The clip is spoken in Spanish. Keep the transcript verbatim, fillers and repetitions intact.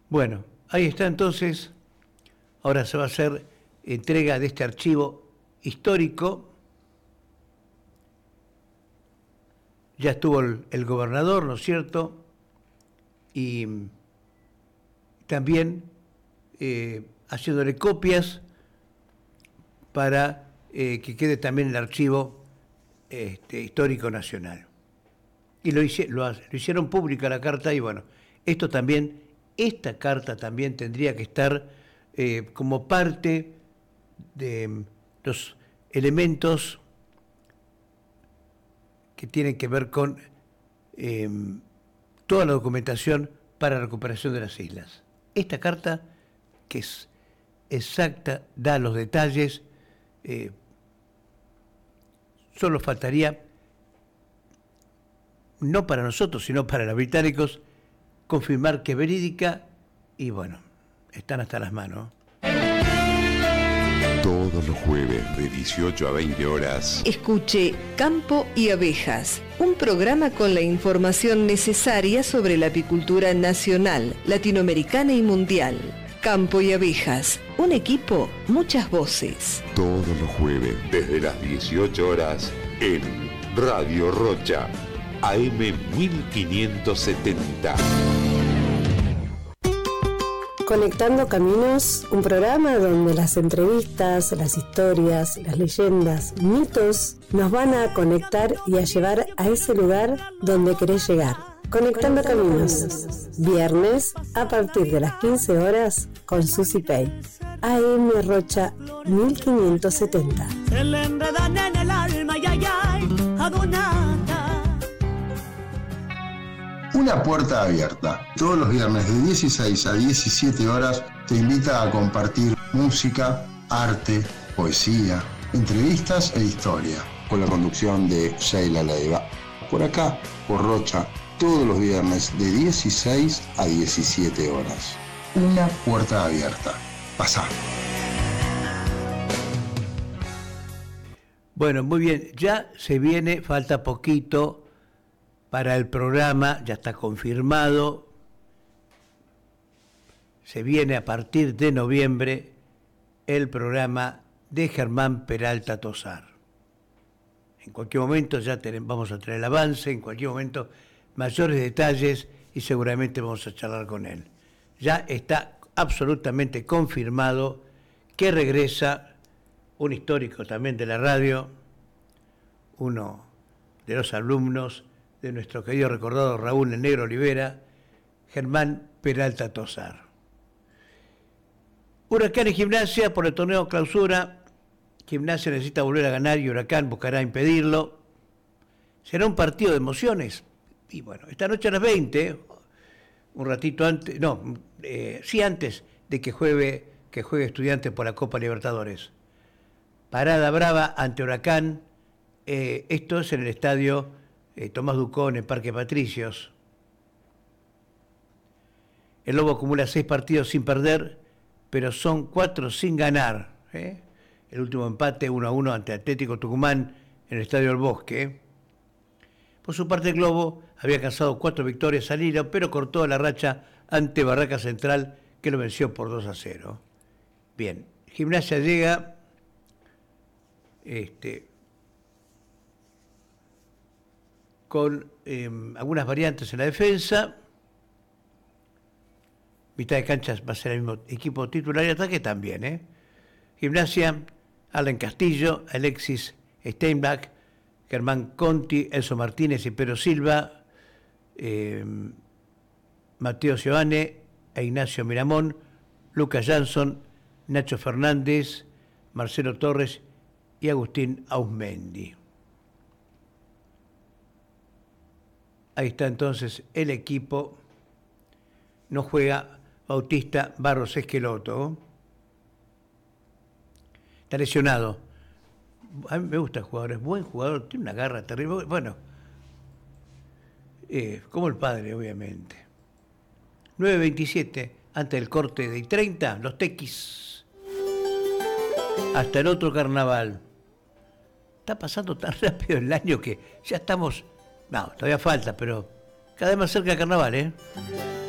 Bueno, ahí está entonces. Ahora se va a hacer entrega de este archivo histórico. Ya estuvo el, el gobernador, ¿no es cierto? Y también eh, haciéndole copias para eh, que quede también el archivo este, histórico nacional. Y lo, hice, lo, lo hicieron pública la carta y bueno, esto también, esta carta también tendría que estar eh, como parte de los elementos que tienen que ver con eh, toda la documentación para la recuperación de las islas. Esta carta, que es exacta, da los detalles, eh, solo faltaría, no para nosotros, sino para los británicos, confirmar que es verídica y bueno, están hasta las manos. Todos los jueves de dieciocho a veinte horas. Escuche Campo y Abejas, un programa con la información necesaria sobre la apicultura nacional, latinoamericana y mundial. Campo y Abejas, un equipo, muchas voces. Todos los jueves desde las dieciocho horas en Radio Rocha, A M mil quinientos setenta. Conectando Caminos, un programa donde las entrevistas, las historias, las leyendas, mitos nos van a conectar y a llevar a ese lugar donde querés llegar. Conectando Caminos, viernes a partir de las quince horas con Susi Pay, A M Rocha mil quinientos setenta. Se le enredan en el alma, ay, ay, adonata. Una puerta abierta. Todos los viernes de dieciséis a diecisiete horas te invita a compartir música, arte, poesía, entrevistas e historia. Con la conducción de Sheila Leiva. Por acá, por Rocha, todos los viernes de dieciséis a diecisiete horas. Una puerta abierta. Pasá. Bueno, muy bien. Ya se viene, falta poquito para el programa, ya está confirmado, se viene a partir de noviembre el programa de Germán Peralta Tosar. En cualquier momento ya tenemos, vamos a tener el avance, en cualquier momento mayores detalles y seguramente vamos a charlar con él. Ya está absolutamente confirmado que regresa un histórico también de la radio, uno de los alumnos de nuestro querido recordado Raúl el Negro Olivera, Germán Peralta Tosar. Huracán y Gimnasia por el torneo clausura. Gimnasia necesita volver a ganar y Huracán buscará impedirlo. Será un partido de emociones. Y bueno, esta noche a las veinte, un ratito antes, no, eh, sí antes de que juegue, que juegue Estudiantes por la Copa Libertadores. Parada brava ante Huracán. Eh, esto es en el estadio Eh, Tomás Ducó en el Parque Patricios. El Lobo acumula seis partidos sin perder, pero son cuatro sin ganar. ¿eh? El último empate uno a uno ante Atlético Tucumán en el Estadio del Bosque. Por su parte, el Globo había alcanzado cuatro victorias al hilo, pero cortó la racha ante Barraca Central, que lo venció por dos a cero. Bien, Gimnasia llega este, con eh, algunas variantes en la defensa. Mitad de cancha va a ser el mismo equipo titular y ataque también. ¿eh? Gimnasia, Alan Castillo, Alexis Steinbach, Germán Conti, Enzo Martínez y Pedro Silva, eh, Mateo Giovanni e Ignacio Miramón, Lucas Jansson, Nacho Fernández, Marcelo Torres y Agustín Ausmendi. Ahí está entonces el equipo. No juega Bautista Barros Esqueloto. Está lesionado. A mí me gusta el jugador, es buen jugador, tiene una garra terrible. Bueno, eh, como el padre, obviamente. nueve veintisiete, antes del corte de treinta, los Tequis. Hasta el otro carnaval. Está pasando tan rápido el año que ya estamos... No, todavía falta, pero cada vez más cerca del carnaval, ¿eh?